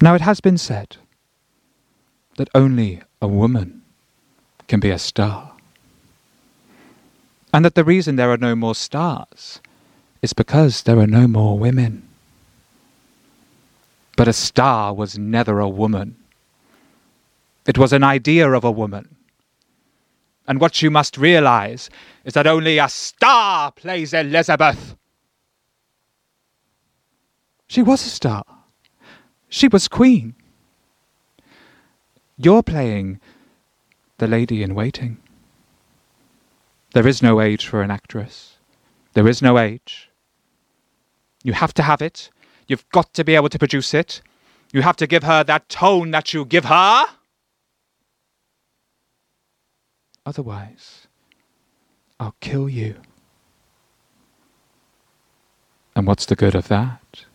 Now, it has been said that only a woman can be a star, and that the reason there are no more stars is because there are no more women. But a star was never a woman. It was an idea of a woman. And what you must realize is that only a star plays Elizabeth. She was a star. She was queen. You're playing the lady in waiting. There is no age for an actress. There is no age. You have to have it. You've got to be able to produce it. You have to give her that tone that you give her. Otherwise, I'll kill you. And what's the good of that?